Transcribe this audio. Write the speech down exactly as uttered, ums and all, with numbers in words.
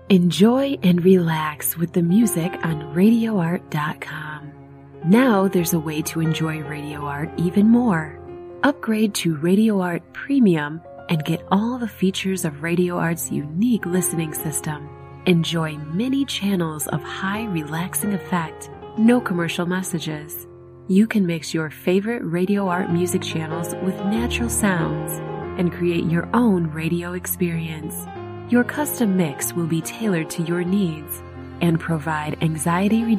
Enjoy and relax with the music on radio art dot com. Now there's a way to enjoy Radio Art even more. Upgrade to Radio Art Premium and get all the features of Radio Art's unique listening system. Enjoy many channels of high relaxing effect, no commercial messages. You can mix your favorite Radio Art music channels with natural sounds and create your own radio experience. Your custom mix will be tailored to your needs and provide anxiety reduction